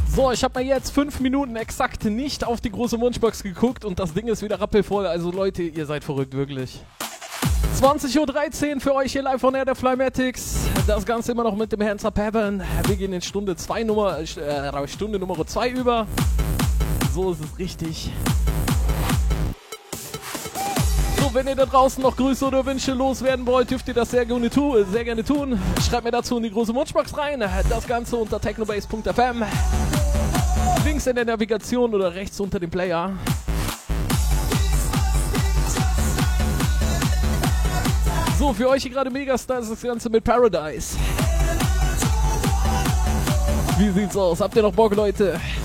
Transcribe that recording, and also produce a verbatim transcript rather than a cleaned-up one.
So, ich habe mir jetzt fünf Minuten exakt nicht auf die große Wunschbox geguckt und das Ding ist wieder rappelvoll. Also Leute, ihr seid verrückt, wirklich. zwanzig Uhr dreizehn für euch hier live von Air der Flymatics. Das Ganze immer noch mit dem Hands Up Heaven. Wir gehen in Stunde zwei Nummer, äh, Stunde Nummer zwei über. So ist es richtig. So, wenn ihr da draußen noch Grüße oder Wünsche loswerden wollt, dürft ihr das sehr gerne, tu sehr gerne tun. Schreibt mir dazu in die große Wunschbox rein. Das Ganze unter technobase punkt f m. Links in der Navigation oder rechts unter dem Player. So, für euch hier gerade Megastars das Ganze mit Paradise. Wie sieht's aus? Habt ihr noch Bock, Leute?